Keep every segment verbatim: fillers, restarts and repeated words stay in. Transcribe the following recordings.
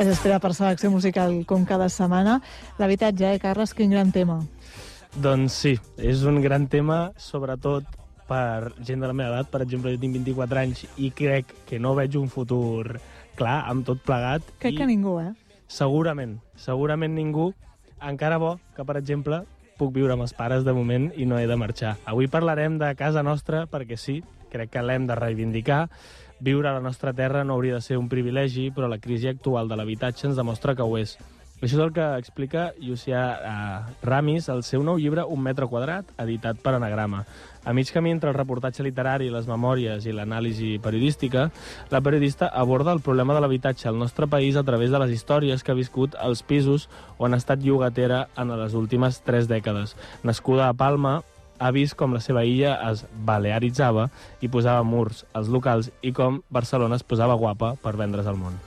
Es espera per Selecció Musical com cada setmana. L'habitatge, eh, Carles, quin gran tema. Doncs sí, és un gran tema, sobretot per gent de la meva edat. Per exemple, jo tinc vint-i-quatre anys i crec que no veig un futur clar amb tot plegat. Crec I que ningú, eh? Segurament, segurament ningú. Encara bo que, per exemple, puc viure amb els pares de moment i no he de marxar. Avui parlarem de casa nostra perquè sí, crec que l'hem de reivindicar. Viure a la nostra terra no hauria de ser un privilegi, però la crisi actual de l'habitatge ens demostra que ho és. Això és el que explica Llucià eh, Ramis al seu nou llibre Un metre quadrat, editat per Anagrama. A mig camí entre el reportatge literari, les memòries i l'anàlisi periodística, la periodista aborda el problema de l'habitatge al nostre país a través de les històries que ha viscut als pisos on ha estat llogatera en les últimes tres dècades. Nascuda a Palma, ha vist com la seva illa es balearitzava i posava murs als locals i com Barcelona es posava guapa per vendre's al món.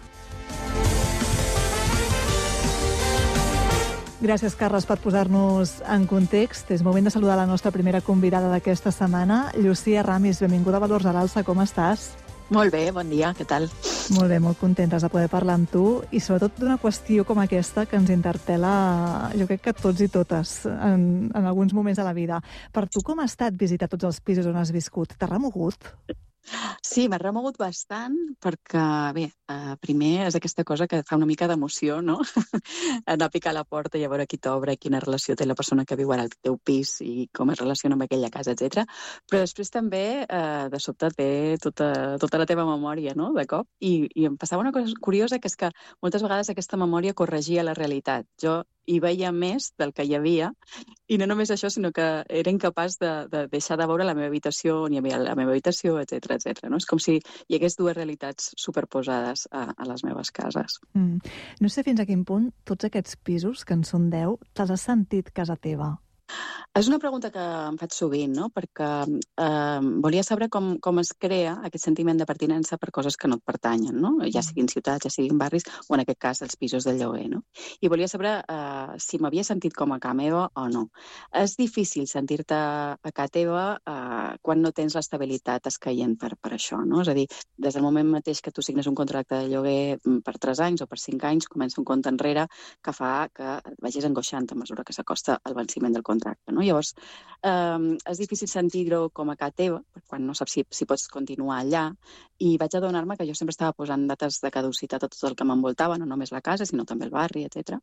Gràcies, Carles, per posar-nos en context. És moment de saludar la nostra primera convidada d'aquesta setmana, Llucià Ramis. Benvinguda a Valors a l'Alça, com estàs? Molt bé, bon dia, què tal? Molt bé, molt contentes de poder parlar amb tu i sobretot d'una qüestió com aquesta que ens interpel·la, jo crec que tots i totes, en, en alguns moments de la vida. Per tu, com ha estat visitar tots els pisos on has viscut? T'ha remogut? Sí, m'ha remogut bastant perquè, bé, eh, primer és aquesta cosa que fa una mica d'emoció, no? Anar a picar a la porta i a veure qui t'obre, quina relació té la persona que viu ara al teu pis i com es relaciona amb aquella casa, etcètera. Però després també, eh, de sobte, et ve tota, tota la teva memòria, no?, de cop. I, I em passava una cosa curiosa, que és que moltes vegades aquesta memòria corregia la realitat. Jo hi veia més del que hi havia, i no només això, sinó que era incapaç de, de deixar de veure la meva habitació, on hi havia la meva habitació, etcètera, etcètera. No? És com si hi hagués dues realitats superposades a, a les meves cases. Mm. No sé fins a quin punt tots aquests pisos, que en són deu, te'ls has sentit casa teva? És una pregunta que em faig sovint, no? Perquè eh, volia saber com, com es crea aquest sentiment de pertinença per coses que no et pertanyen, no? Ja siguin ciutats, ja siguin barris, o en aquest cas els pisos de lloguer, no? I volia saber eh, si m'havia sentit com a casa meva o no. És difícil sentir-te a casa teva eh, quan no tens l'estabilitat escaient per, per això, no? És a dir, des del moment mateix que tu signes un contracte de lloguer per tres anys o per cinc anys, comença un compte enrere que fa que et vagis angoixant a mesura que s'acosta el venciment del contracte, no? Llavors, eh, és difícil sentir-ho com a casa teva, quan no saps si, si pots continuar allà, i vaig adonar-me que jo sempre estava posant dates de caducitat a tot el que m'envoltava, no només la casa, sinó també el barri, etcètera.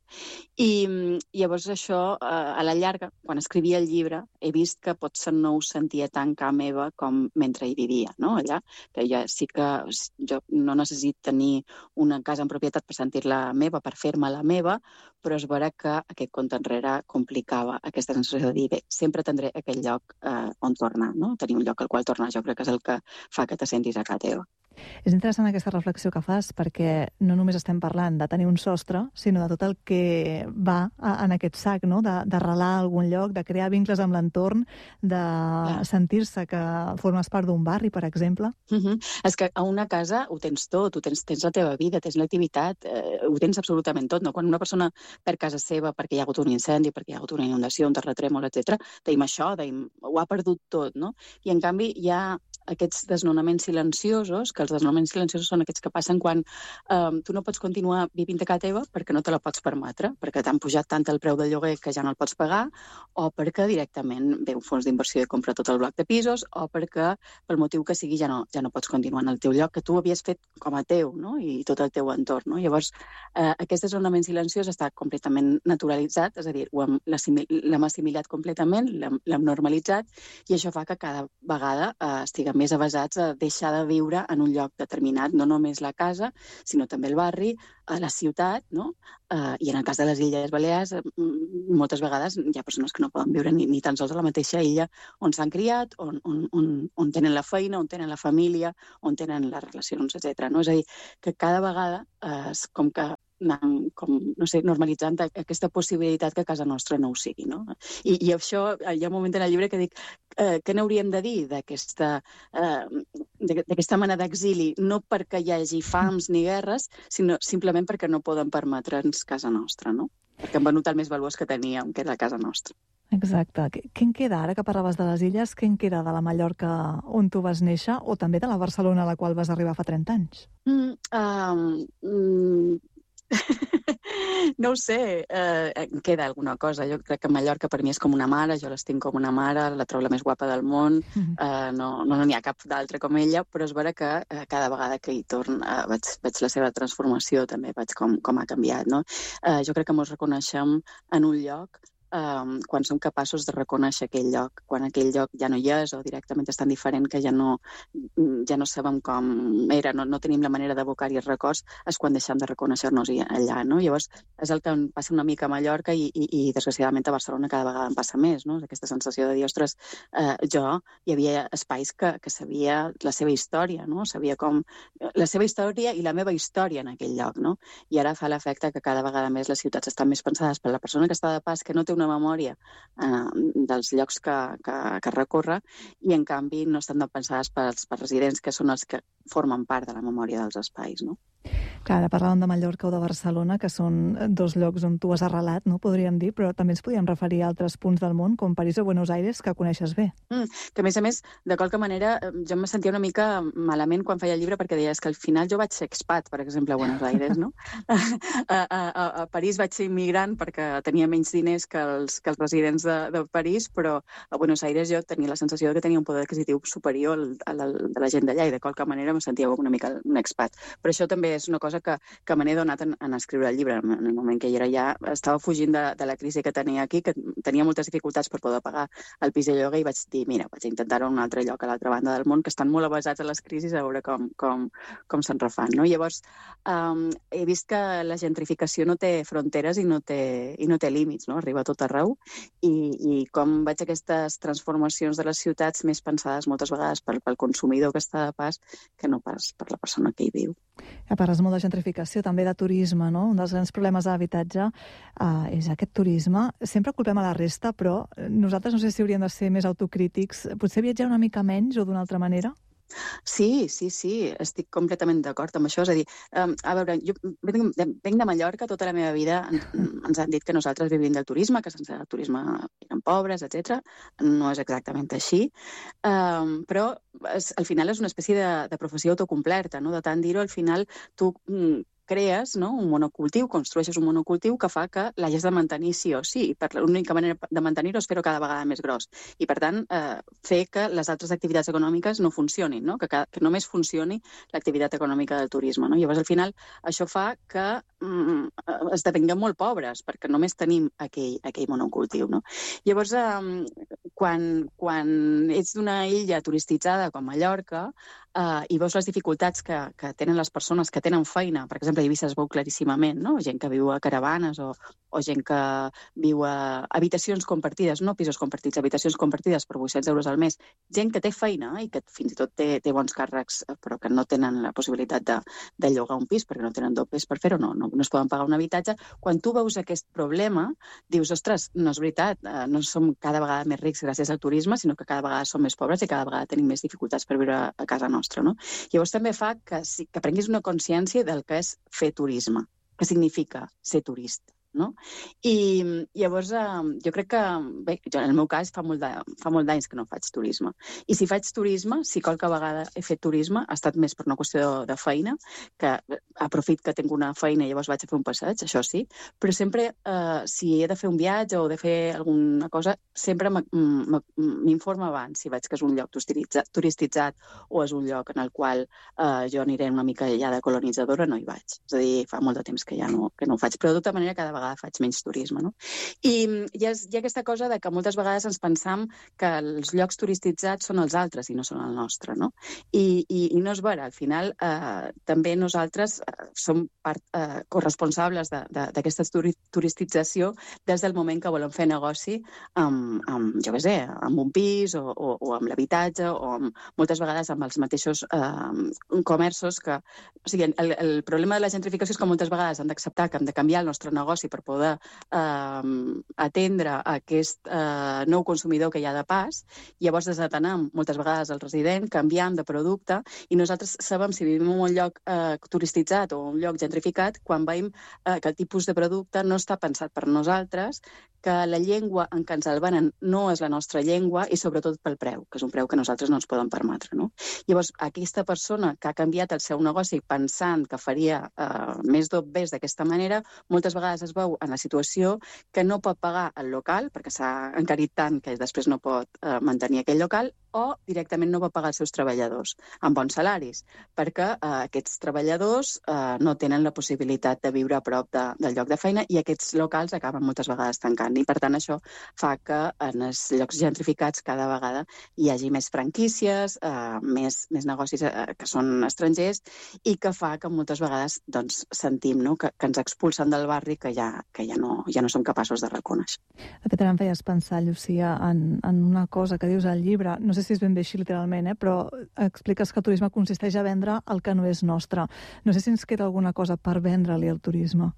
I llavors això, eh, a la llarga, quan escrivia el llibre, he vist que potser no ho sentia tan casa meva com mentre hi vivia, no? Allà, que ja sí que jo no necessito tenir una casa en propietat per sentir-la meva, per fer-me la meva, però és vera que aquest compte enrere complicava aquesta sensació de dir, bé, sempre tindré aquell lloc eh, on tornar, no? Tenir un lloc al qual tornar, jo crec que és el que fa que te sentis a casa teva. És interessant aquesta reflexió que fas, perquè no només estem parlant de tenir un sostre, sinó de tot el que va en aquest sac, no? D'arrelar a algun lloc, de crear vincles amb l'entorn, de Clar. sentir-se que formes part d'un barri, per exemple. Uh -huh. És que a una casa ho tens tot, ho tens, tens la teva vida, tens l'activitat, eh, ho tens absolutament tot, no? Quan una persona perd casa seva perquè hi ha hagut un incendi, perquè hi ha hagut una inundació, un terratrèmol, etcètera, deim això, deim, ho ha perdut tot, no? I en canvi hi ha aquests desnonaments silenciosos, que els desnonaments silenciosos són aquests que passen quan eh, tu no pots continuar vivint a casa teva perquè no te la pots permetre, perquè t'han pujat tant el preu del lloguer que ja no el pots pagar, o perquè directament ve un fons d'inversió i compra tot el bloc de pisos, o perquè pel motiu que sigui ja no, ja no pots continuar en el teu lloc que tu havies fet com a teu, no? I tot el teu entorn, no? Llavors, eh, aquest desnonament silenciós està completament naturalitzat, és a dir, l'hem assimilat completament, l'hem normalitzat, i això fa que cada vegada eh, estiguem més avasats a deixar de viure en un lloc determinat, no només la casa, sinó també el barri, la ciutat, no? Uh, I en el cas de les Illes Balears, moltes vegades hi ha persones que no poden viure ni, ni tan sols a la mateixa illa on s'han criat, on, on, on, on tenen la feina, on tenen la família, on tenen les relacions, etcètera. No? És a dir, que cada vegada uh, és com que anant, com, no sé, normalitzant aquesta possibilitat que a casa nostra no ho sigui, no? I, i això, hi ha un moment en el llibre que dic eh, què n'hauríem de dir d'aquesta eh, d'aquesta mena d'exili, no perquè hi hagi fams ni guerres, sinó simplement perquè no poden permetre'ns casa nostra, no? Perquè hem venut el més valuós que teníem, que era casa nostra. Exacte. Què en queda, ara que parlaves de les illes, què en queda de la Mallorca on tu vas néixer o també de la Barcelona a la qual vas arribar fa trenta anys? Mm, um, mm, No ho sé, eh, em queda alguna cosa. Jo crec que Mallorca per mi és com una mare, jo l'estinc com una mare, la trobo la més guapa del món, eh, no no n'hi ha cap d'altra com ella, però és vera que eh, cada vegada que hi torn eh, veig, veig la seva transformació, també veig com, com ha canviat, no? Eh, jo crec que ens reconeixem en un lloc Um, quan som capaços de reconèixer aquell lloc, quan aquell lloc ja no hi és o directament és tan diferent que ja no, ja no sabem com era, no, no tenim la manera d'abocar-hi els records, és quan deixem de reconèixer-nos allà, no? Llavors, és el que em passa una mica a Mallorca i, i, i desgraciadament a Barcelona cada vegada em passa més, no? Aquesta sensació de dir, ostres, eh, jo hi havia espais que, que sabia la seva història, no? Sabia com la seva història i la meva història en aquell lloc, no? I ara fa l'efecte que cada vegada més les ciutats estan més pensades per la persona que està de pas, que no té una memòria eh, dels llocs que, que, que recorre i, en canvi, no estan pensades pels, pels residents, que són els que formen part de la memòria dels espais, no? Clar, ara parlàvem de Mallorca o de Barcelona, que són dos llocs on tu has arrelat, no? Podríem dir, però també ens podríem referir a altres punts del món, com París o Buenos Aires, que coneixes bé. Mm, que, a més a més, de qualque manera, jo em sentia una mica malament quan feia el llibre, perquè deies que al final jo vaig ser expat, per exemple, a Buenos Aires, no? a, a, a, a París vaig ser immigrant perquè tenia menys diners que els, que els residents de, de París, però a Buenos Aires jo tenia la sensació de que tenia un poder adquisitiu superior al, al, al de la gent d'allà, i de qualque manera em sentia una mica un expat. Però això també és una cosa que, que me n'he donat en, en escriure el llibre. En el moment que hi era allà, estava fugint de, de la crisi que tenia aquí, que tenia moltes dificultats per poder pagar el pis de lloguer, i vaig dir, mira, vaig intentar-ho en un altre lloc a l'altra banda del món, que estan molt avasats a les crisis, a veure com, com, com se'n refan, no? Llavors, um, he vist que la gentrificació no té fronteres i no té, i no té límits, no? Arriba a tot arreu, i, i com veig aquestes transformacions de les ciutats més pensades moltes vegades pel, pel consumidor que està de pas, que no pas per la persona que hi viu. Ja parles molt de gentrificació, també de turisme, no? Un dels grans problemes de l'habitatge uh, és aquest turisme. Sempre culpem a la resta, però nosaltres no sé si hauríem de ser més autocrítics. Potser viatjar una mica menys o d'una altra manera? Sí, sí, sí, estic completament d'acord amb això. És a dir, um, a veure, jo venc de, venc de Mallorca, tota la meva vida en, ens han dit que nosaltres vivim del turisme, que sense el turisme eren pobres, etcètera. No és exactament així, um, però és, al final és una espècie de, de professió autocomplerta, no? De tant dir-ho, al final tu mm, crees, no? Un monocultiu, construeixes un monocultiu que fa que l'hagis de mantenir sí o sí. I per l'única manera de mantenir-ho és fer-ho cada vegada més gros. I, per tant, eh, fer que les altres activitats econòmiques no funcionin, no? Que, que només funcioni l'activitat econòmica del turisme, no? Llavors, al final, això fa que mm, esdevinguem molt pobres, perquè només tenim aquell, aquell monocultiu, no? Llavors, eh, quan, quan ets d'una illa turistitzada com Mallorca, Uh, i veus les dificultats que, que tenen les persones que tenen feina, per exemple, a Eivissa es veu claríssimament, no? Gent que viu a caravanes o, o gent que viu a habitacions compartides, no pisos compartits, habitacions compartides per vuit-cents euros al mes, gent que té feina i que fins i tot té, té bons càrrecs, però que no tenen la possibilitat de, de llogar un pis perquè no tenen dobles per fer-ho, no, no, no es poden pagar un habitatge. Quan tu veus aquest problema, dius, ostres, no és veritat, uh, no som cada vegada més rics gràcies al turisme, sinó que cada vegada som més pobres i cada vegada tenim més dificultats per viure a casa nostra. No? Llavors també fa que, que prenguis una consciència del que és fer turisme, què significa ser turista. No? I llavors eh, jo crec que, bé, jo en el meu cas fa molt, de, fa molt d'anys que no faig turisme. I si faig turisme, si qualque vegada he fet turisme, ha estat més per una qüestió de, de feina, que aprofit que tinc una feina i llavors vaig a fer un passeig, això sí, però sempre, eh, si he de fer un viatge o de fer alguna cosa, sempre m'informo abans si veig que és un lloc turistitzat, turistitzat o és un lloc en el qual eh, jo aniré una mica allà de colonitzadora, no hi vaig. És a dir, fa molt de temps que ja no, que no ho faig, però de tota manera cada vegada faig menys turisme, no? I hi ha, hi ha aquesta cosa de que moltes vegades ens pensam que els llocs turistitzats són els altres i no són el nostre, no? I, i, i no és vera. Al final, eh, també nosaltres eh, som part eh, corresponsables d'aquesta turi turistització des del moment que volem fer negoci amb, amb jo què sé, amb un pis o, o, o amb l'habitatge o amb, moltes vegades amb els mateixos eh, comerços que... O sigui, el, el problema de la gentrificació és que moltes vegades han d'acceptar que hem de canviar el nostre negoci per poder eh, atendre aquest eh, nou consumidor que hi ha de pas. Llavors desatenem moltes vegades el resident, canviem de producte i nosaltres sabem si vivim en un lloc eh, turistitzat o un lloc gentrificat quan veiem eh, que el tipus de producte no està pensat per nosaltres, que la llengua en què ens el venen no és la nostra llengua i sobretot pel preu, que és un preu que nosaltres no ens podem permetre, no? Llavors, aquesta persona que ha canviat el seu negoci pensant que faria eh, més d'obvers d'aquesta manera, moltes vegades es veu en la situació que no pot pagar el local, perquè s'ha encarit tant que després no pot eh, mantenir aquell local, o directament no va pagar els seus treballadors amb bons salaris, perquè eh, aquests treballadors eh, no tenen la possibilitat de viure a prop de, del lloc de feina i aquests locals acaben moltes vegades tancant. I, per tant, això fa que en els llocs gentrificats cada vegada hi hagi més franquícies, eh, més, més negocis eh, que són estrangers i que fa que moltes vegades doncs, sentim no? que, que ens expulsen del barri que ja, que ja, no, ja no som capaços de reconèixer. De fet, ara em feies pensar, Llucia, en, en una cosa que dius al llibre, no sé si és ben bé així literalment, eh? però expliques que el turisme consisteix a vendre el que no és nostre. No sé si ens queda alguna cosa per vendre-li al turisme.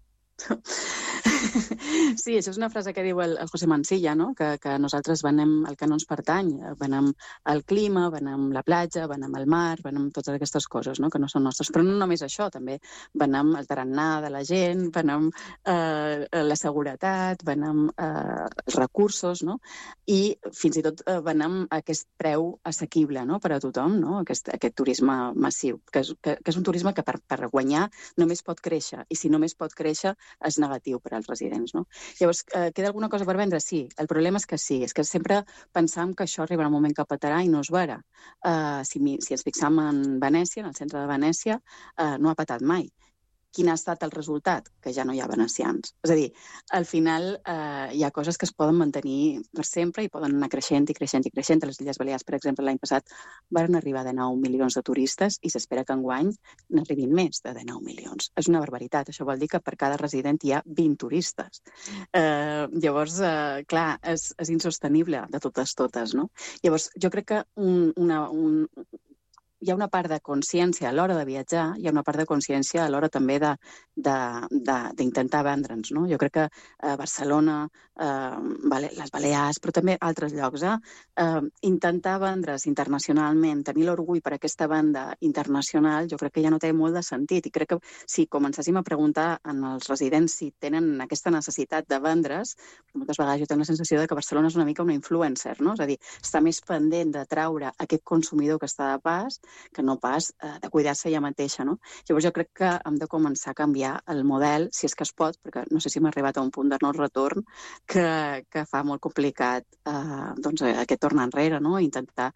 Sí, això és una frase que diu el, el José Mansilla, no? que, que nosaltres venem el que no ens pertany, venem el clima, venem la platja, venem el mar, venem totes aquestes coses no? que no són nostres. Però no només això, també venem el tarannà de la gent, venem eh, la seguretat, venem eh, els recursos, no? I fins i tot eh, venem aquest preu assequible no? per a tothom, no? aquest, aquest turisme massiu, que és, que, que és un turisme que per, per guanyar només pot créixer, i si només pot créixer és negatiu per als residents. No? Llavors, eh, queda alguna cosa per vendre? Sí. El problema és que sí, és que sempre pensam que això arribarà un moment que petarà i no és vera. Eh, si, si ens fixam en Venècia, en el centre de Venècia, eh, no ha petat mai. Quin ha estat el resultat? Que ja no hi ha venecians. És a dir, al final eh, hi ha coses que es poden mantenir per sempre i poden anar creixent i creixent i creixent. A les Illes Balears, per exemple, l'any passat van arribar de nou milions de turistes i s'espera que enguany n'arribin més de dinou milions. És una barbaritat. Això vol dir que per cada resident hi ha vint turistes. Eh, llavors, eh, clar, és, és insostenible de totes totes, no? Llavors, jo crec que un, una... Un, hi ha una part de consciència a l'hora de viatjar, hi ha una part de consciència a l'hora també d'intentar vendre'ns. No? Jo crec que a Barcelona, eh, les Balears, però també altres llocs, eh, eh, intentar vendre's internacionalment, tenir l'orgull per aquesta venda internacional, jo crec que ja no té molt de sentit. I crec que si comencéssim a preguntar als residents si tenen aquesta necessitat de vendre's, moltes vegades jo tinc la sensació de que Barcelona és una mica una influencer, no? És a dir, està més pendent de traure aquest consumidor que està de pas que no pas eh, de cuidar-se ella mateixa. No? Llavors jo crec que hem de començar a canviar el model, si és que es pot, perquè no sé si hem arribat a un punt de no retorn que, que fa molt complicat eh, doncs, aquest tornar enrere, no? Intentar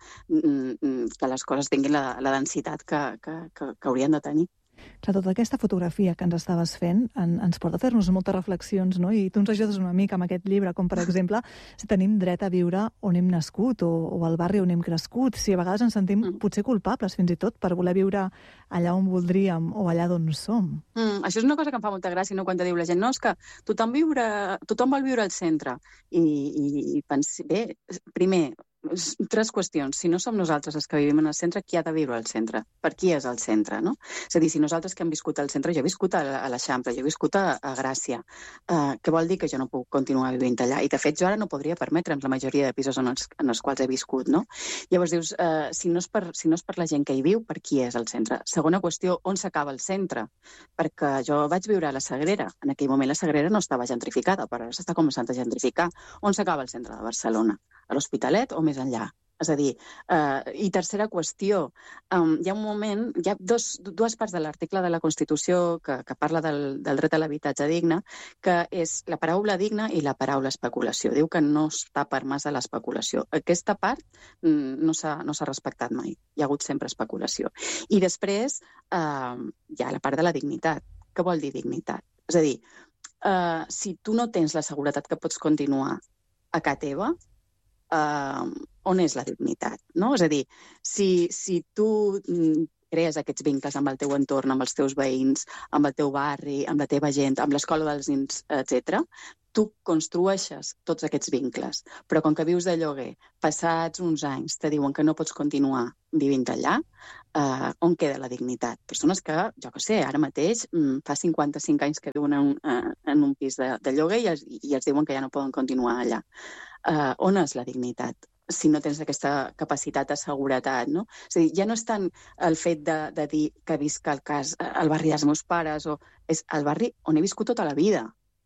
mm, que les coses tinguin la, la densitat que, que, que, que haurien de tenir. Clar, tota aquesta fotografia que ens estaves fent en, ens porta a fer-nos moltes reflexions, no? I tu ens ajudes una mica amb aquest llibre, com per exemple, si tenim dret a viure on hem nascut o, o al barri on hem crescut, si a vegades ens sentim mm. potser culpables fins i tot per voler viure allà on voldríem o allà d'on som. Mm, això és una cosa que em fa molta gràcia, no? Quan te diu la gent, no, és que tothom, viure, tothom vol viure al centre. I, i, i pensi, bé, primer, tres qüestions. Si no som nosaltres els que vivim en el centre, qui ha de viure al centre? Per qui és el centre, no? És a dir, si nosaltres que hem viscut al centre, jo he viscut a l'Eixample, jo he viscut a, a Gràcia, eh, què vol dir que jo no puc continuar vivint allà? I de fet jo ara no podria permetre'm la majoria de pisos en els, en els quals he viscut, no? Llavors dius, eh, si, no és per, si no és per la gent que hi viu, per qui és el centre? Segona qüestió, on s'acaba el centre? Perquè jo vaig viure a la Sagrera. En aquell moment la Sagrera no estava gentrificada, però ara s'està començant a gentrificar. On s'acaba el centre de Barcelona? A l'Hospitalet o més enllà? És a dir, eh, i tercera qüestió, um, hi ha un moment, hi ha dos, dues parts de l'article de la Constitució que, que parla del, del dret a l'habitatge digne, que és la paraula digna i la paraula especulació. Diu que no està permès a l'especulació. Aquesta part mm, no s'ha no s'ha respectat mai. Hi ha hagut sempre especulació. I després eh, hi ha la part de la dignitat. Què vol dir dignitat? És a dir, eh, si tu no tens la seguretat que pots continuar a casa teva, Uh, on és la dignitat, no? És a dir, si, si tu mm, crees aquests vincles amb el teu entorn, amb els teus veïns, amb el teu barri, amb la teva gent, amb l'escola dels nens, etcètera, tu construeixes tots aquests vincles. Però com que vius de lloguer, passats uns anys te diuen que no pots continuar vivint allà, uh, on queda la dignitat? Persones que, jo què sé, ara mateix mm, fa cinquanta-cinc anys que viuen en, uh, en un pis de, de lloguer i els, i els diuen que ja no poden continuar allà. Uh, on és la dignitat? Si no tens aquesta capacitat de seguretat, no? És a dir, ja no és tant el fet de, de dir que visc al, cas, al barri dels meus pares, o és el barri on he viscut tota la vida.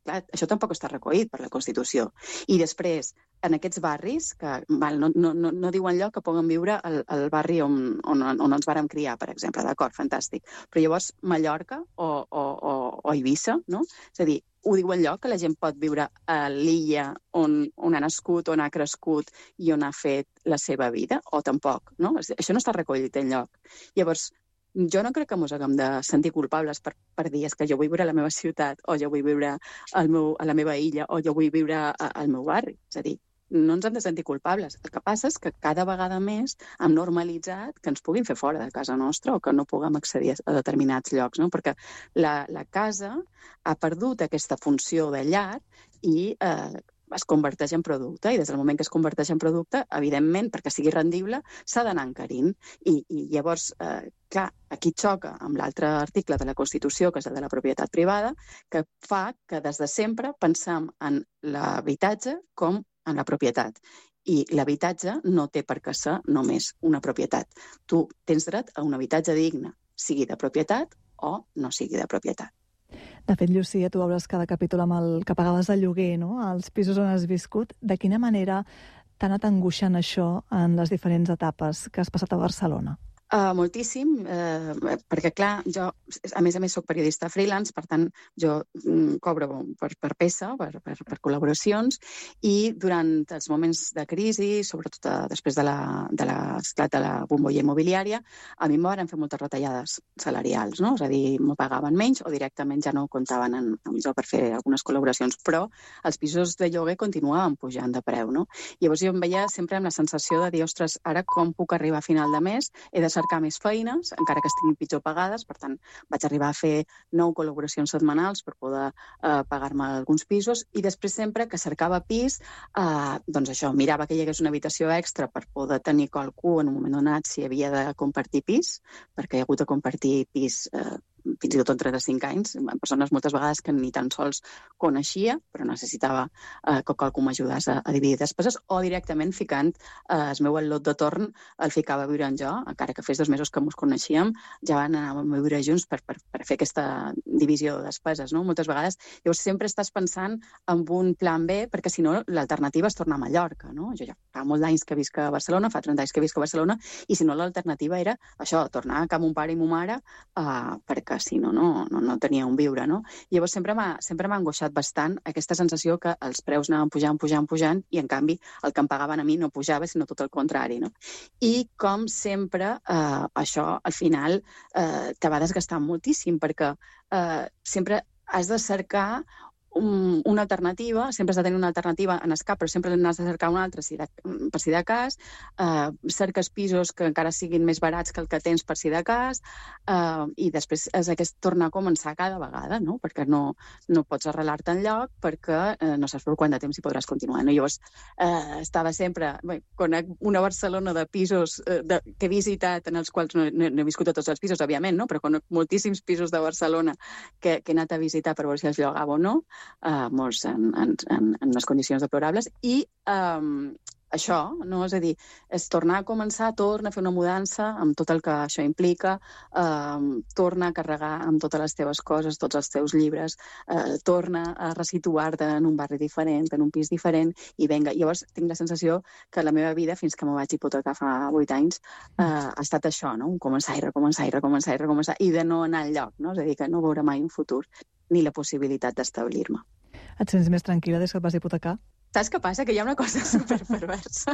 clar, això tampoc està recollit per la Constitució. I després, en aquests barris, que val, no, no, no, no diuen lloc que puguen viure al, al barri on, on, on ens vàrem criar, per exemple, d'acord, fantàstic. Però llavors Mallorca o, o, o, o Eivissa, no? És a dir, ho diuen lloc que la gent pot viure a l'illa on, on ha nascut, on ha crescut i on ha fet la seva vida, o tampoc, no? Això no està recollit enlloc. Llavors, jo no crec que mos haguem de sentir culpables per, per dir que jo vull viure a la meva ciutat, o jo vull viure al meu, a la meva illa, o jo vull viure a, al meu barri. És a dir, no ens hem de sentir culpables. El que passa és que cada vegada més hem normalitzat que ens puguin fer fora de casa nostra o que no puguem accedir a determinats llocs, no? Perquè la, la casa ha perdut aquesta funció de llar i eh, es converteix en producte, i des del moment que es converteix en producte, evidentment, perquè sigui rendible, s'ha d'anar encarint. I, i llavors, eh, clar, aquí xoca amb l'altre article de la Constitució, que és el de la propietat privada, que fa que des de sempre pensem en l'habitatge com en la propietat. I l'habitatge no té per què ser només una propietat. Tu tens dret a un habitatge digne, sigui de propietat o no sigui de propietat. De fet, Llucia, tu obres cada capítol amb el que pagaves de lloguer, no?, als pisos on has viscut. De quina manera t'ha anat angoixant això en les diferents etapes que has passat a Barcelona? Uh, moltíssim, uh, perquè clar, jo a més a més soc periodista freelance, per tant jo mm, cobro per, per peça, per, per, per col·laboracions, i durant els moments de crisi, sobretot uh, després de l'esclat de la bombolla immobiliària, a mi em van fer moltes retallades salarials, no? És a dir, me pagaven menys o directament ja no comptaven en, amb jo per fer algunes col·laboracions, però els pisos de lloguer continuaven pujant de preu, no? Llavors jo em veia sempre amb la sensació de dir, ostres, ara com puc arribar a final de mes? He de cercar més feines, encara que estiguin pitjor pagades, per tant, vaig arribar a fer nou col·laboracions setmanals per poder eh, pagar-me alguns pisos, i després sempre que cercava pis, eh, doncs això, mirava que hi hagués una habitació extra per poder tenir qualcú en un moment donat si havia de compartir pis, perquè he hagut de compartir pis eh, fins i tot en trenta-cinc anys, amb persones moltes vegades que ni tan sols coneixia, però necessitava eh, que qualcú m'ajudés a, a dividir despeses, o directament ficant eh, el meu al·lot de torn, el ficava a viure en jo, encara que fes dos mesos que ens coneixíem, ja van anar a viure junts per, per, per fer aquesta divisió de despeses, no? Moltes vegades, llavors sempre estàs pensant en un plan B, perquè si no l'alternativa és tornar a Mallorca, no? Jo ja fa molts anys que visc a Barcelona, fa trenta anys que visc a Barcelona, i si no l'alternativa era això, tornar a mon pare i mon mare, eh, perquè si no, no, no, no tenia on viure, no? Llavors sempre m'ha sempre m'ha angoixat bastant aquesta sensació que els preus anaven pujant, pujant, pujant, i en canvi el que em pagaven a mi no pujava, sinó tot el contrari, no? I com sempre, eh, això al final eh, te va desgastant moltíssim, perquè eh, sempre has de cercar un, una alternativa, sempre has de tenir una alternativa en escap, però sempre n'has de cercar una altra si de, per si de cas, eh, cerques pisos que encara siguin més barats que el que tens per si de cas, eh, i després és aquest tornar a començar cada vegada, no? Perquè no, no pots arrelar-te enlloc, perquè eh, no saps per quant de temps hi podràs continuar, no? Llavors, eh, estava sempre, bé, conec una Barcelona de pisos eh, de, que he visitat, en els quals no, no, no he viscut a tots els pisos, òbviament, no? Però conec moltíssims pisos de Barcelona que, que he anat a visitar per veure si els llogava o no, Uh, molts en, en, en, en unes condicions deplorables, i um, això, no? És a dir, és tornar a començar, torna a fer una mudança amb tot el que això implica, um, torna a carregar amb totes les teves coses, tots els teus llibres, uh, torna a resituar-te en un barri diferent, en un pis diferent, i venga. Llavors tinc la sensació que la meva vida, fins que me vaig hipotecar fa vuit anys, uh, ha estat això, no? Un començar i recomençar i recomençar i recomençar, i de no anar enlloc, no? És a dir, que no veure mai un futur ni la possibilitat d'establir-me. Et sents més tranquil·la des que et vas hipotecar? Saps què passa? Que hi ha una cosa superperversa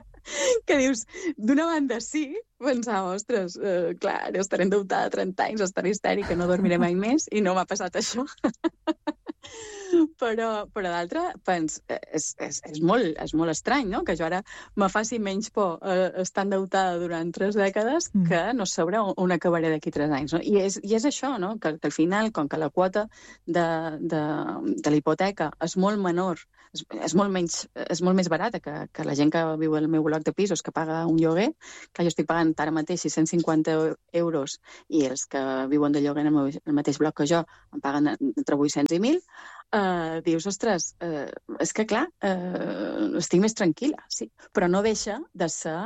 que dius, d'una banda sí, pensava, ostres, eh, clar, estaré endeutada trenta anys, estaré histèrica, no dormiré mai més, i no m'ha passat això. Però, però d'altra, pens, és, és, és, molt, és molt estrany, no? Que jo ara me faci menys por eh, estar endeutada durant tres dècades mm. que no sabrà on acabaré d'aquí tres anys. No? I, és, I és això, no? Que, que al final, com que la quota de, de, de la hipoteca és molt menor, és, és, molt menys, és molt més barata que, que la gent que viu al meu bloc de pisos, que paga un lloguer, que jo estic pagant ara mateix sis-cents cinquanta euros, i els que viuen de lloguer en el, meu, el mateix bloc que jo em paguen entre vuit-cents i mil, Uh, dius, ostres, uh, és que clar, uh, estic més tranquil·la, sí, però no deixa de ser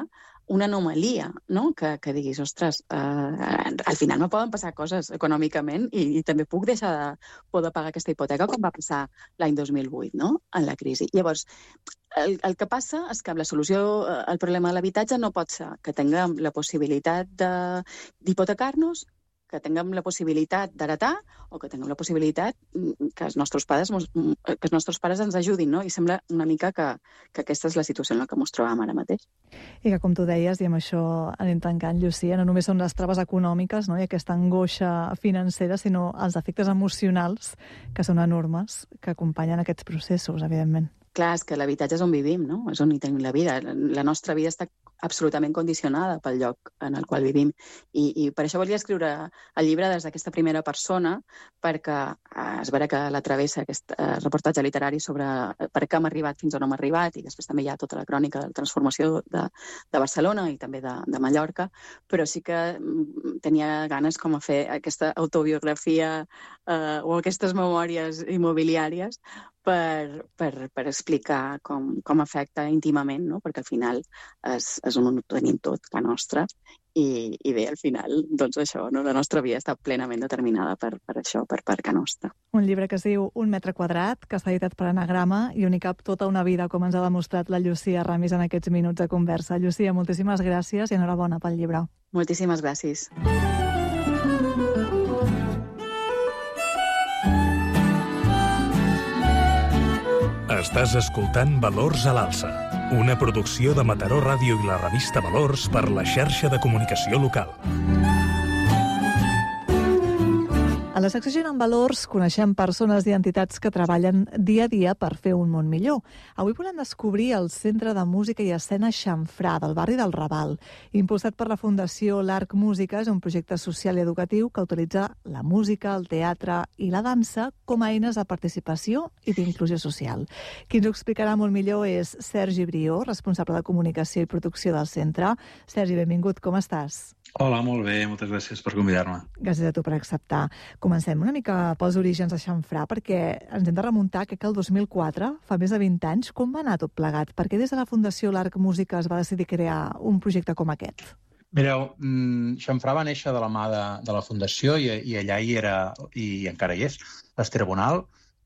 una anomalia, no? Que, que diguis, ostres, eh, al final me poden passar coses econòmicament i, i també puc deixar de poder pagar aquesta hipoteca com va passar l'any dos mil vuit, no? En la crisi. Llavors, el, el que passa és que la solució al problema de l'habitatge no pot ser que tinguem la possibilitat d'hipotecar-nos, que tinguem la possibilitat d'heretar o que tinguem la possibilitat que els nostres pares, que els nostres pares ens ajudin, no? I sembla una mica que, que aquesta és la situació en la que ens trobem ara mateix. I que, com tu deies, i amb això anem tancant, Llucia, no només són les traves econòmiques, no? I aquesta angoixa financera, sinó els efectes emocionals, que són enormes, que acompanyen aquests processos, evidentment. Clar, és que l'habitatge és on vivim, no? És on hi tenim la vida. La nostra vida està absolutament condicionada pel lloc en el qual vivim. I, i per això volia escriure el llibre des d'aquesta primera persona, perquè eh, es veurà que la travessa aquest eh, reportatge literari sobre per què hem arribat fins on hem arribat, i després també hi ha tota la crònica de la transformació de, de Barcelona i també de, de Mallorca, però sí que tenia ganes com a fer aquesta autobiografia eh, o aquestes memòries immobiliàries per, per, per explicar com, com afecta íntimament, no? Perquè al final és, és on ho tenim tot, que nostra, i, i bé, al final, doncs això, no? La nostra vida està plenament determinada per, per això, per, per que nostra. Un llibre que es diu Un metre quadrat, que està editat per Anagrama i on hi cap tota una vida, com ens ha demostrat la Llucia Ramis en aquests minuts de conversa. Llucia, moltíssimes gràcies i enhorabona pel llibre. Moltíssimes gràcies. Estàs escoltant Valors a l'Alça, una producció de Mataró Ràdio i la revista Valors per la xarxa de comunicació local. A la secció Gent amb Valors coneixem persones i entitats que treballen dia a dia per fer un món millor. Avui volem descobrir el Centre de Música i Escena Xamfrà, del barri del Raval. Impulsat per la Fundació L'Arc Música, és un projecte social i educatiu que utilitza la música, el teatre i la dansa com a eines de participació i d'inclusió social. Qui ens ho explicarà molt millor és Sergi Brió, responsable de comunicació i producció del centre. Sergi, benvingut, com estàs? Hola, molt bé, moltes gràcies per convidar-me. Gràcies a tu per acceptar. Comencem una mica pels orígens de Xamfrà, perquè ens hem de remuntar que el dos mil quatre, fa més de vint anys, com va anar tot plegat? Per què des de la Fundació L'Arc Música es va decidir crear un projecte com aquest? Mireu, Xamfrà va néixer de la mà de, de la Fundació i, i allà hi era, i encara hi és, l'Ester Bonal,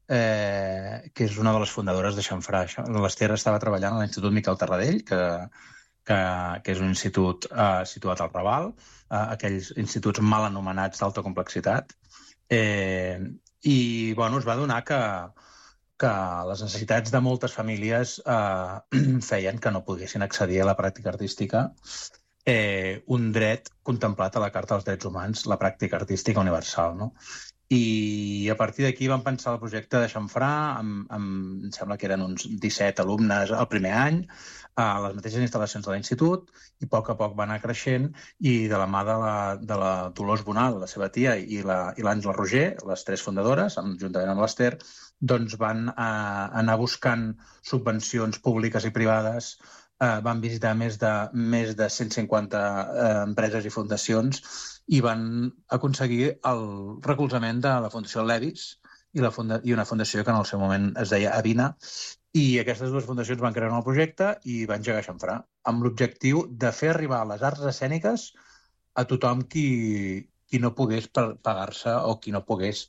eh, que és una de les fundadores de Xamfrà. L'Ester estava treballant a l'Institut Miquel Tarradell, que Que, que és un institut eh, situat al Raval, eh, aquells instituts mal anomenats d'alta complexitat. Eh, I bueno, es va adonar que, que les necessitats de moltes famílies eh, feien que no poguessin accedir a la pràctica artística, eh, un dret contemplat a la Carta dels Drets Humans, la pràctica artística universal, no? I a partir d'aquí vam pensar el projecte de Xamfrà, amb, amb, em sembla que eren uns disset alumnes el primer any, a les mateixes instal·lacions de l'institut, i a poc a poc va anar creixent, i de la mà de la, de la Dolors Bonal, la seva tia, i l'Àngela Roger, les tres fundadores, juntament amb l'Ester, doncs van eh, anar buscant subvencions públiques i privades, eh, van visitar més de, més de cent cinquanta eh, empreses i fundacions, i van aconseguir el recolzament de la Fundació Levis i, la funda i una fundació que en el seu moment es deia Avina, i aquestes dues fundacions van crear un projecte i van engegar Xamfrà, amb l'objectiu de fer arribar les arts escèniques a tothom qui, qui no pogués pagar-se o qui no pogués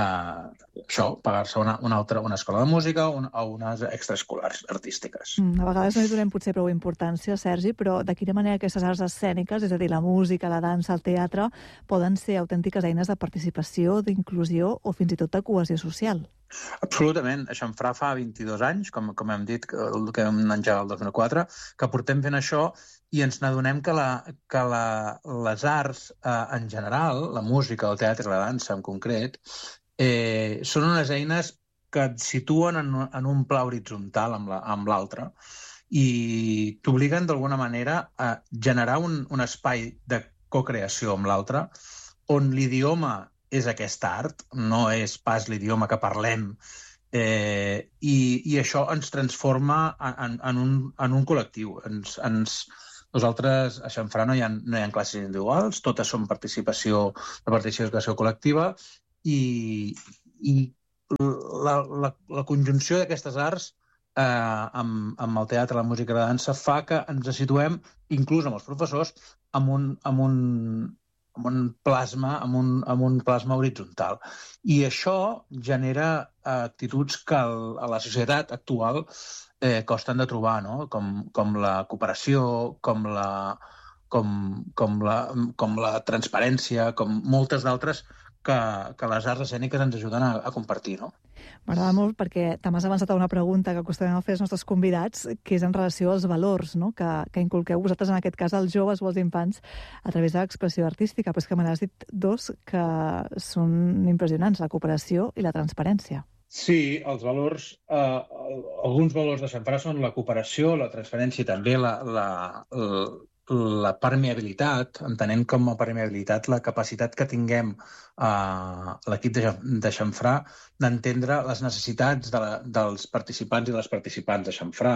eh, això, pagar-se una, una altra una escola de música o una, unes extraescolars artístiques. Mm, a vegades no hi donem potser prou importància, Sergi, però de quina manera aquestes arts escèniques, és a dir, la música, la dansa, el teatre, poden ser autèntiques eines de participació, d'inclusió o fins i tot de cohesió social? Absolutament. A Xamfrà fa vint-i-dos anys, com, com hem dit, el que vam engegar el dos mil quatre, que portem fent això i ens n'adonem que, la, que la, les arts eh, en general, la música, el teatre, la dansa en concret, eh, són unes eines que et situen en, en un pla horitzontal amb l'altre i t'obliguen d'alguna manera a generar un, un espai de cocreació amb l'altre on l'idioma és aquest art, no és pas l'idioma que parlem, eh, i, i això ens transforma en, en, un, en un col·lectiu. Ens, ens, nosaltres, a Xamfrà no hi ha, no hi ha classes individuals, totes són participació, la participació col·lectiva, i, i la, la, la conjunció d'aquestes arts eh, amb, amb el teatre, la música i la dansa fa que ens situem, inclús amb els professors, amb un, amb un, amb un plasma, amb un, amb un plasma horitzontal. I això genera actituds que el, a la societat actual eh, costen de trobar, no? Com, com la cooperació, com la, com, com la, com la transparència, com moltes d'altres que, que les arts escèniques ens ajuden a, a compartir, no? M'agrada molt perquè te m'has avançat a una pregunta que acostumem a fer als nostres convidats, que és en relació als valors, no? que, que inculqueu vosaltres, en aquest cas, als joves o als infants, a través de l'expressió artística. Però és que me n'has dit dos que són impressionants, la cooperació i la transparència. Sí, els valors, eh, alguns valors de Xamfrà són la cooperació, la transparència i també la, la, la, la permeabilitat, entenent com a permeabilitat la capacitat que tinguem a eh, l'equip de, de Xamfrà d'entendre les necessitats de la, dels participants i les participants de Xamfrà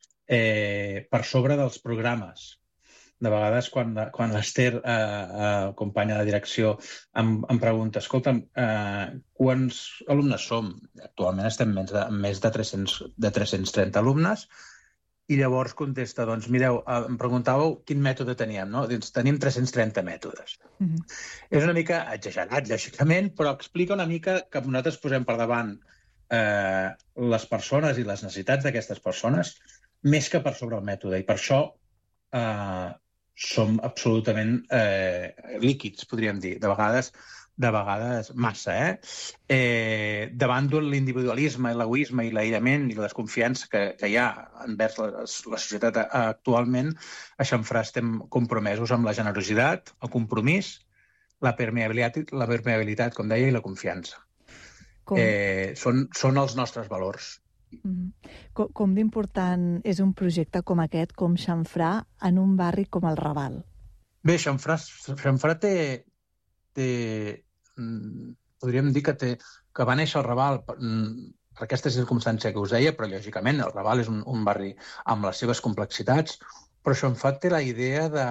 eh, per sobre dels programes. De vegades, quan, quan l'Ester, eh, eh, companya de direcció, em, em pregunta, escolta'm, eh, quants alumnes som? Actualment estem més de, més de, tres-cents, de tres-cents trenta alumnes, i llavors contesta, doncs, mireu, eh, em preguntàveu quin mètode teníem, no? Doncs tenim tres-cents trenta mètodes. Mm-hmm. És una mica exagerat, lògicament, però explica una mica que nosaltres posem per davant eh, les persones i les necessitats d'aquestes persones més que per sobre el mètode, i per això eh, som absolutament eh, líquids, podríem dir. De vegades, de vegades massa, eh? eh davant de l'individualisme, l'egoisme i l'aïllament i la desconfiança que, que hi ha envers la, la societat actualment, a Xamfrà estem compromesos amb la generositat, el compromís, la permeabilitat, la permeabilitat, com deia, i la confiança. Com... Eh, són, són els nostres valors. Mm-hmm. Com, com d'important és un projecte com aquest, com Xamfrà, en un barri com el Raval? Bé, Xamfrà, Xamfrà té, té... podríem dir que, té, que va néixer al Raval per, per aquesta circumstància que us deia, però lògicament el Raval és un, un barri amb les seves complexitats, però Xamfrà té la idea de,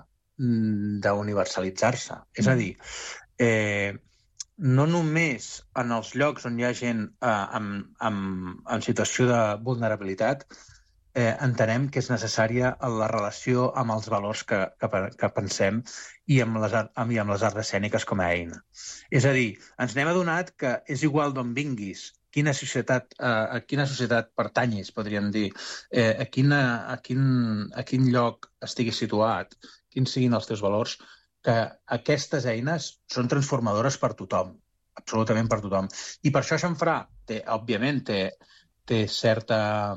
d'universalitzar-se. Mm. És a dir, eh, no només en els llocs on hi ha gent eh, en, en, en situació de vulnerabilitat, eh, entenem que és necessària la relació amb els valors que, que, que pensem i amb, les, amb, i amb les arts escèniques com a eina. És a dir, ens n'hem adonat que és igual d'on vinguis, quina societat, eh, a quina societat pertanyis, podríem dir, eh, a, quina, a, quin, a quin lloc estiguis situat, quins siguin els teus valors, que aquestes eines són transformadores per tothom, absolutament per tothom. I per això Xamfrà, té, òbviament, té, té certa,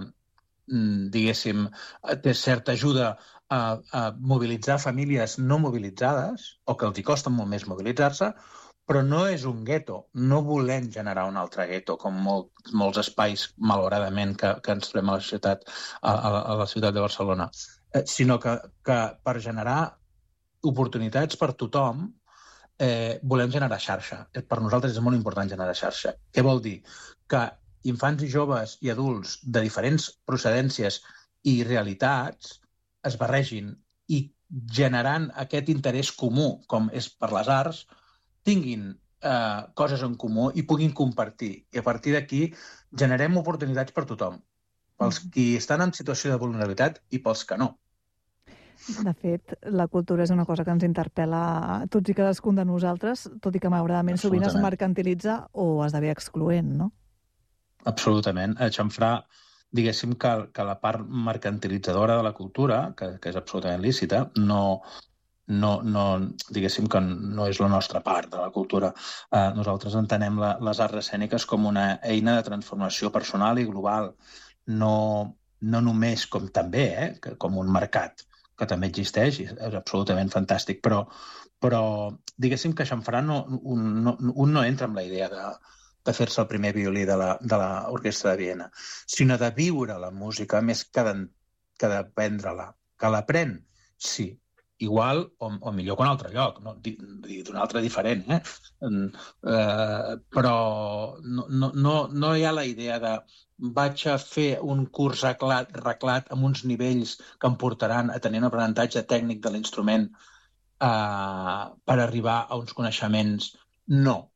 diguéssim, té certa ajuda a, a mobilitzar famílies no mobilitzades, o que els hi costa molt més mobilitzar-se, però no és un gueto. No volem generar un altre gueto, com molt, molts espais, malauradament, que, que ens trobem a la ciutat, a, a, a la ciutat de Barcelona, eh, sinó que, que per generar oportunitats per tothom, eh, volem generar xarxa. Per nosaltres és molt important generar xarxa. Què vol dir? Que infants i joves i adults de diferents procedències i realitats es barregin i generant aquest interès comú, com és per les arts, tinguin eh, coses en comú i puguin compartir. I a partir d'aquí generem oportunitats per tothom, pels qui estan en situació de vulnerabilitat i pels que no. De fet, la cultura és una cosa que ens interpel·la a tots i cadascun de nosaltres, tot i que malauradament sovint es mercantilitza o esdevé excloent, no? Absolutament. A Xamfrà, diguéssim que, que la part mercantilitzadora de la cultura, que, que és absolutament lícita, no, no, no, diguéssim que no és la nostra part de la cultura. Eh, nosaltres entenem la, les arts escèniques com una eina de transformació personal i global, no, no només com també, eh, que, com un mercat, que també existeix, i és absolutament fantàstic, però, però diguéssim que a Xamfrà no, un, no, un no entra amb la idea de de fer-se el primer violí de l'Orquestra de Viena, sinó de viure la música més que d'aprendre-la. Que l'aprèn, sí, igual o, o millor que un altre lloc, no? D'un altre diferent, eh? eh però no, no, no, no hi ha la idea de vaig a fer un curs reglat, reglat amb uns nivells que em portaran a tenir un aprenentatge tècnic de l'instrument eh, per arribar a uns coneixements. No,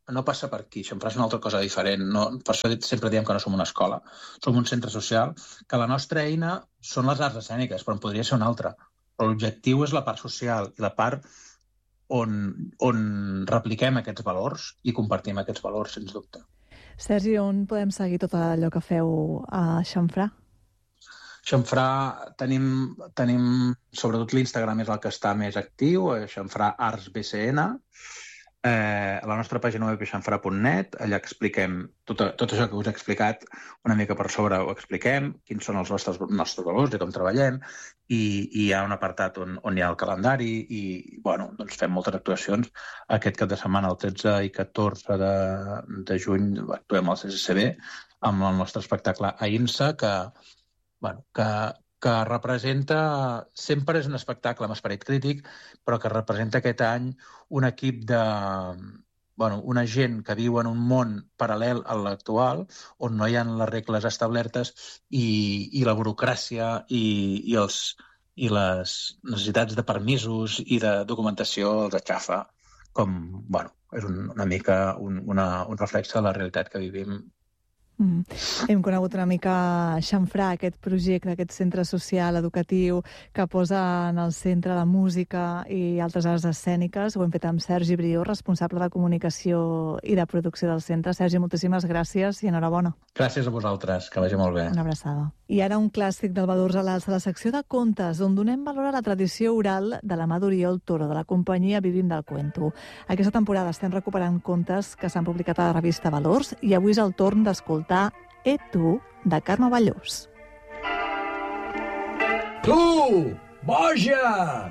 no passa per aquí. Xamfrà és una altra cosa diferent. No, per això sempre diem que no som una escola. Som un centre social, que la nostra eina són les arts escèniques, però en podria ser una altra. Però l'objectiu és la part social i la part on, on repliquem aquests valors i compartim aquests valors, sens dubte. Sergi, on podem seguir tot allò que feu a Xamfrà? Xamfrà tenim, tenim sobretot l'Instagram és el que està més actiu, Xamfrà Arts B C N. Eh, a la nostra pàgina web és xamfrà punt net, allà expliquem tot, tot això que us he explicat, una mica per sobre ho expliquem, quins són els nostres, nostres valors i com treballem, i, i hi ha un apartat on, on hi ha el calendari i, bueno, doncs fem moltes actuacions. Aquest cap de setmana, el tretze i catorze de, de juny, actuem al C C C B amb el nostre espectacle Aïnsa, que Bueno, que, que representa, sempre és un espectacle amb esperit crític, però que representa aquest any un equip de, bueno, una gent que viu en un món paral·lel a l'actual, on no hi ha les regles establertes i, i la burocràcia i, i, els, i les necessitats de permisos i de documentació els aixafa, com, bueno, és un, una mica un, una, un reflex de la realitat que vivim. Mm. Hem conegut una mica Xamfrà, aquest projecte, aquest centre social, educatiu, que posa en el centre la música i altres arts escèniques. Ho hem fet amb Sergi Brió, responsable de comunicació i de producció del centre. Sergi, moltíssimes gràcies i enhorabona. Gràcies a vosaltres, que vagi molt bé. Una abraçada. I ara un clàssic del Valors a l'Alça, la secció de contes, on donem valor a la tradició oral de la mà d'Oriol Toro, de la companyia Vivim del Cuento. Aquesta temporada estem recuperant contes que s'han publicat a la revista Valors i avui és el torn d'escoltar E tu, de Carme Ballós. Tu, boja!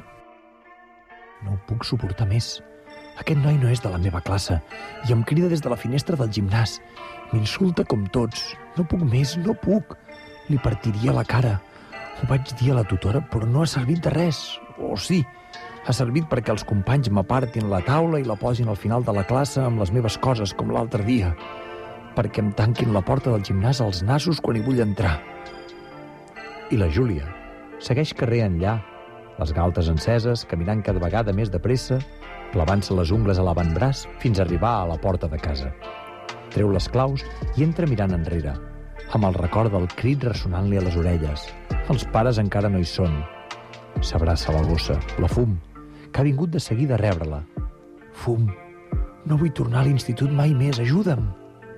No ho puc suportar més. Aquest noi no és de la meva classe i em crida des de la finestra del gimnàs. M'insulta com tots. No puc més, no puc. Li partiria la cara. Ho vaig dir a la tutora, però no ha servit de res. O sí, ha servit perquè els companys m'apartin la taula i la posin al final de la classe amb les meves coses, com l'altre dia. Perquè em tanquin la porta del gimnàs als nassos quan hi vull entrar. I la Júlia segueix carrer enllà, les galtes enceses, caminant cada vegada més de pressa, clavant-se les ungles a l'avantbraç fins a arribar a la porta de casa. Treu les claus i entra mirant enrere, amb el record del crit ressonant-li a les orelles. Els pares encara no hi són. S'abraça la gossa, la Fum, que ha vingut de seguida a rebre-la. Fum, no vull tornar a l'institut mai més, ajuda'm!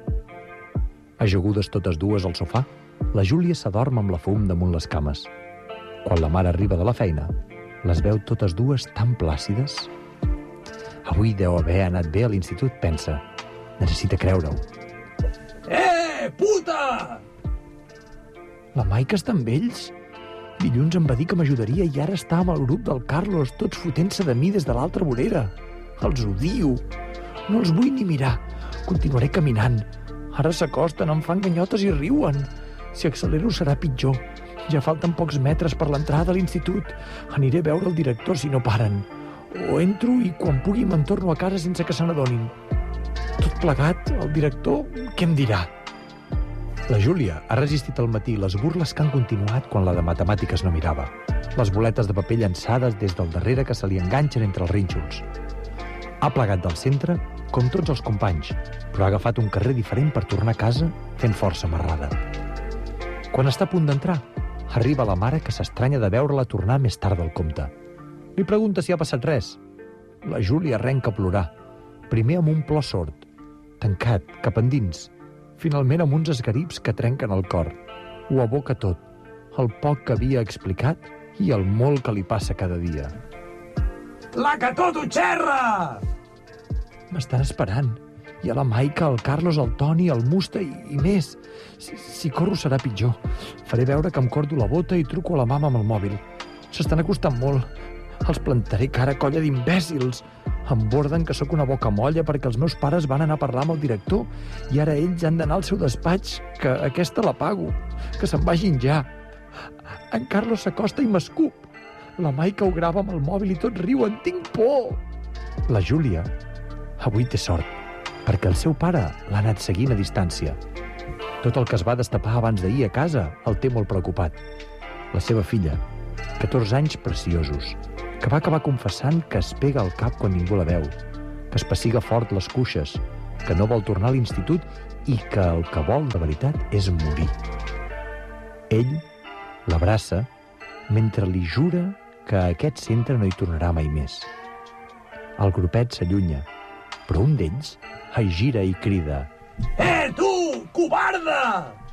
Ajagudes totes dues al sofà, la Júlia s'adorm amb la Fum damunt les cames. Quan la mare arriba de la feina, les veu totes dues tan plàcides. Avui deu haver anat bé a l'institut, pensa. Necessita creure-ho. Eh, puta! La Maica està amb ells? Dilluns em va dir que m'ajudaria i ara està amb el grup del Carlos, tots fotent-se de mi des de l'altra vorera. Els odio. No els vull ni mirar. Continuaré caminant. Ara s'acosten, em fan ganyotes i riuen. Si accelero serà pitjor. Ja falten pocs metres per l'entrada a l'institut. Aniré a veure el director si no paren. O entro i quan pugui me'n torno a casa sense que se n'adonin. Tot plegat, el director, què em dirà? La Júlia ha resistit al matí les burles que han continuat quan la de matemàtiques no mirava. Les boletes de paper llançades des del darrere que se li enganxen entre els rínxols. Ha plegat del centre, com tots els companys, però ha agafat un carrer diferent per tornar a casa fent força amarrada. Quan està a punt d'entrar, arriba la mare que s'estranya de veure-la tornar més tard del compte. Li pregunta si ha passat res. La Júlia arrenca a plorar, primer amb un plor sord, tancat, cap endins, finalment amb uns esgarips que trenquen el cor. Ho aboca tot, el poc que havia explicat i el molt que li passa cada dia. La que tot ho xerra! M'estan esperant. Hi ha la Maica, el Carlos, el Toni, el Musta i, i més. Si, si corro serà pitjor. Faré veure que em cordo la bota i truco a la mama amb el mòbil. S'estan acostant molt. Els plantaré cara a colla d'imbècils. Em borden que sóc una boca molla perquè els meus pares van anar a parlar amb el director i ara ells han d'anar al seu despatx, que aquesta la pago. Que se'n vagin ja. En Carlos s'acosta i m'escup. La Maica ho grava amb el mòbil i tots riuen. Tinc por! La Júlia avui té sort, perquè el seu pare l'ha anat seguint a distància. Tot el que es va destapar abans d'ahir a casa el té molt preocupat. La seva filla, catorze anys preciosos, que va acabar confessant que es pega al cap quan ningú la veu, que es pessiga fort les cuixes, que no vol tornar a l'institut i que el que vol de veritat és morir. Ell l'abraça mentre li jura que a aquest centre no hi tornarà mai més. El grupet s'allunya, però un d'ells es gira i crida: Eh, tu, covarda!